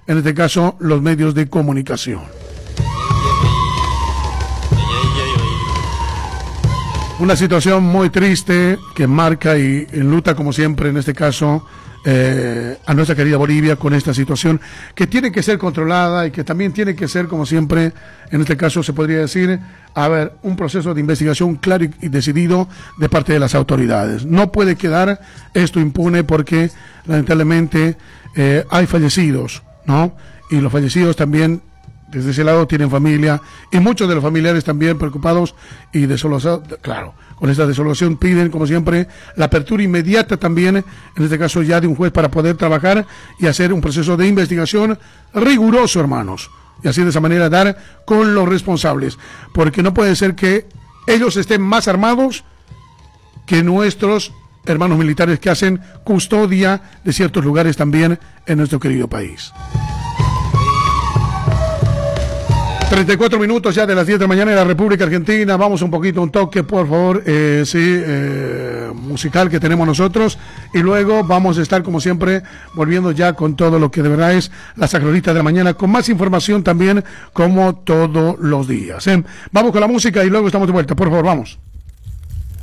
en este caso, los medios de comunicación. Una situación muy triste que marca y enluta, como siempre, en este caso, a nuestra querida Bolivia con esta situación que tiene que ser controlada y que también tiene que ser, como siempre, en este caso se podría decir, un proceso de investigación claro y decidido de parte de las autoridades. No puede quedar esto impune porque, lamentablemente, hay fallecidos, ¿no? Y los fallecidos también, desde ese lado, tienen familia, y muchos de los familiares también preocupados y desolados, claro, con esta desolación piden, como siempre, la apertura inmediata también, en este caso ya de un juez, para poder trabajar y hacer un proceso de investigación riguroso, hermanos, y así de esa manera dar con los responsables, porque no puede ser que ellos estén más armados que nuestros hermanos militares que hacen custodia de ciertos lugares también en nuestro querido país. 34 minutos ya de las 10 de la mañana en la República Argentina. Vamos un poquito, un toque, por favor, musical que tenemos nosotros. Y luego vamos a estar, como siempre, volviendo ya con todo lo que de verdad es la Sacrolita de la mañana, con más información también, como todos los días. Vamos con la música y luego estamos de vuelta. Por favor, vamos.